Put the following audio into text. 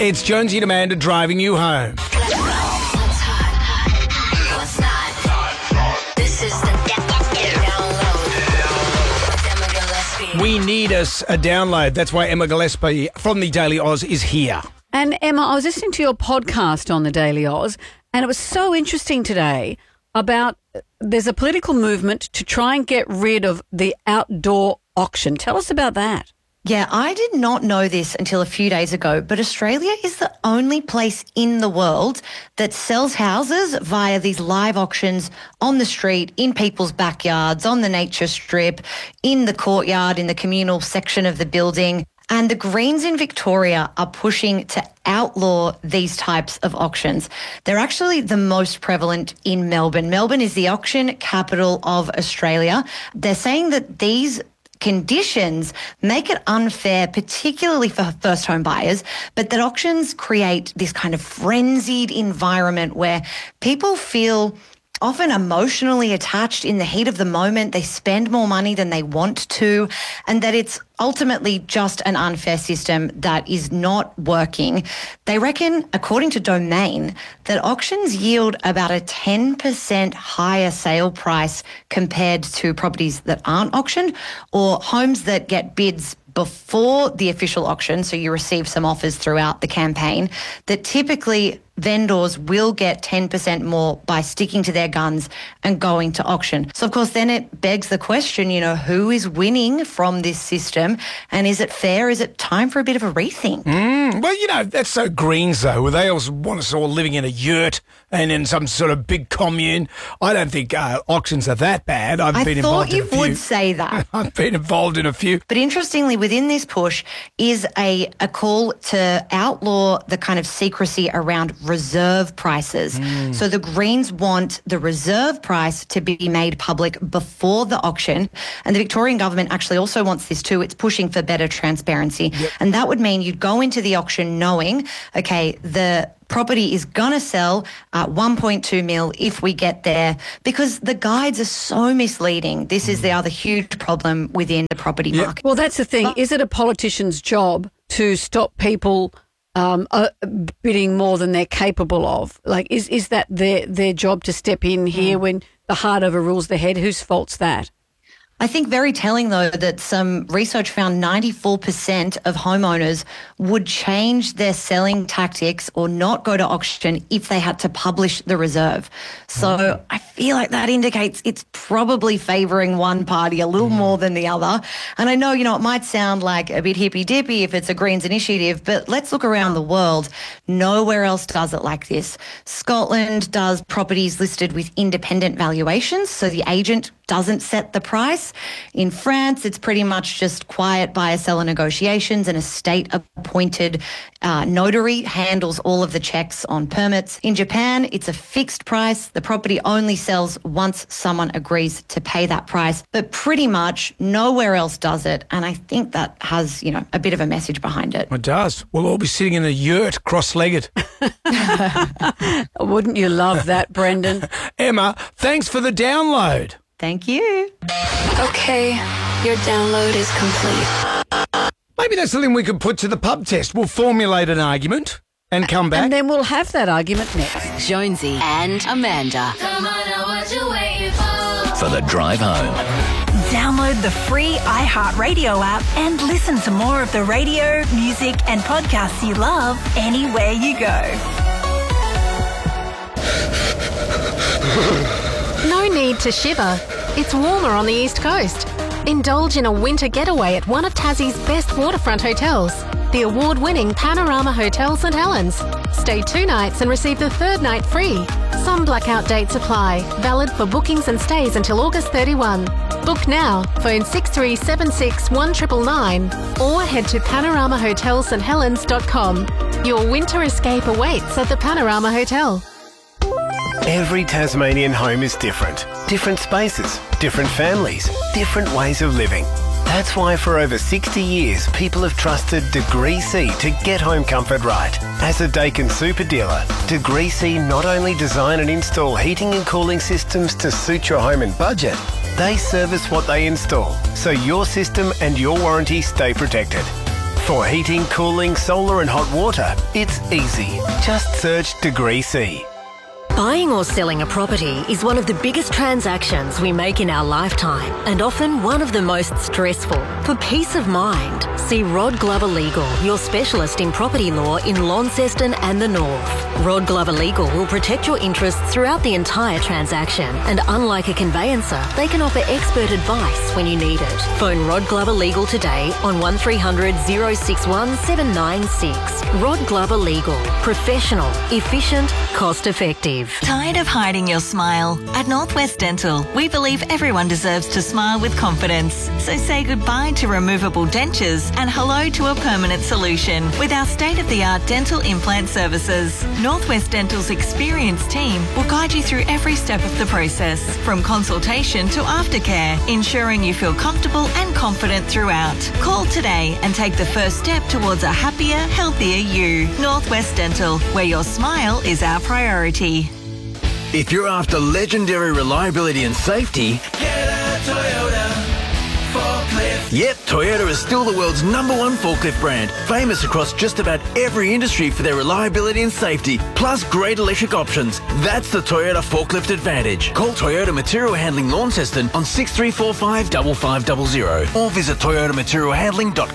It's Jonesy and Amanda driving you home. We need us a download. That's why Emma Gillespie from the Daily Oz is here. And Emma, I was listening to your podcast on the Daily Oz, and it was so interesting today about there's a political movement to try and get rid of the outdoor auction. Tell us about that. Yeah, I did not know this until a few days ago, but Australia is the only place in the world that sells houses via these live auctions on the street, in people's backyards, on the nature strip, in the courtyard, in the communal section of the building. And the Greens in Victoria are pushing to outlaw these types of auctions. They're actually the most prevalent in Melbourne. Melbourne is the auction capital of Australia. They're saying that these conditions make it unfair, particularly for first home buyers, but that auctions create this kind of frenzied environment where people feel often emotionally attached in the heat of the moment. They spend more money than they want to, and that it's ultimately just an unfair system that is not working. They reckon, according to Domain, that auctions yield about a 10% higher sale price compared to properties that aren't auctioned, or homes that get bids before the official auction, so you receive some offers throughout the campaign, that typically vendors will get 10% more by sticking to their guns and going to auction. So, of course, then it begs the question, who is winning from this system, and is it fair? Is it time for a bit of a rethink? Well, that's so Greens, though. They always want us all living in a yurt and in some sort of big commune. I don't think auctions are that bad. I thought you would say that. I've been involved in a few. But interestingly, within this push is a call to outlaw the kind of secrecy around reserve prices. So the Greens want the reserve price to be made public before the auction. And the Victorian government actually also wants this too. It's pushing for better transparency. Yep. And that would mean you'd go into the auction knowing, okay, the property is going to sell at 1.2 mil if we get there, because the guides are so misleading. This is the other huge problem within the property market. Well, that's the thing. Is it a politician's job to stop people bidding more than they're capable of? Like, is that their job to step in here when the heart overrules the head? Whose fault's that? I think very telling, though, that some research found 94% of homeowners would change their selling tactics or not go to auction if they had to publish the reserve. So I feel like that indicates it's probably favouring one party a little more than the other. And I know, it might sound like a bit hippy-dippy if it's a Greens initiative, but let's look around the world. Nowhere else does it like this. Scotland does properties listed with independent valuations, so the agent doesn't set the price. In France, it's pretty much just quiet buyer-seller negotiations, and a state-appointed notary handles all of the checks on permits. In Japan, it's a fixed price. The property only sells once someone agrees to pay that price. But pretty much nowhere else does it, and I think that has, a bit of a message behind it. It does. We'll all be sitting in a yurt, cross-legged. Wouldn't you love that, Brendan? Emma, thanks for the download. Thank you. Okay, your download is complete. Maybe that's something we could put to the pub test. We'll formulate an argument and come back. And then we'll have that argument next. Jonesy and Amanda. Come on now, what you waiting for? For the drive home. Download the free iHeartRadio app and listen to more of the radio, music and podcasts you love anywhere you go. No need to shiver. It's warmer on the East Coast. Indulge in a winter getaway at one of Tassie's best waterfront hotels, the award-winning Panorama Hotel St Helens. Stay 2 nights and receive the 3rd night free. Some blackout dates apply, valid for bookings and stays until August 31. Book now, phone 6376 1999 or head to panoramahotelssthelens.com. Your winter escape awaits at the Panorama Hotel. Every Tasmanian home is different. Different spaces, different families, different ways of living. That's why for over 60 years, people have trusted Degree C to get home comfort right. As a Dakin super dealer, Degree C not only design and install heating and cooling systems to suit your home and budget, they service what they install, so your system and your warranty stay protected. For heating, cooling, solar and hot water, it's easy. Just search Degree C. Buying or selling a property is one of the biggest transactions we make in our lifetime and often one of the most stressful. For peace of mind, see Rod Glover Legal, your specialist in property law in Launceston and the North. Rod Glover Legal will protect your interests throughout the entire transaction, and unlike a conveyancer, they can offer expert advice when you need it. Phone Rod Glover Legal today on 1300 061 796. Rod Glover Legal. Professional, efficient, cost effective. Tired of hiding your smile? At Northwest Dental, we believe everyone deserves to smile with confidence. So say goodbye to removable dentures and hello to a permanent solution with our state-of-the-art dental implant services. Northwest Dental's experienced team will guide you through every step of the process, from consultation to aftercare, ensuring you feel comfortable and confident throughout. Call today and take the first step towards a happier, healthier you. Northwest Dental, where your smile is our priority. If you're after legendary reliability and safety, get a Toyota forklift. Yep, Toyota is still the world's #1 forklift brand, famous across just about every industry for their reliability and safety, plus great electric options. That's the Toyota Forklift Advantage. Call Toyota Material Handling Launceston on 6345 5500 or visit toyotamaterialhandling.com.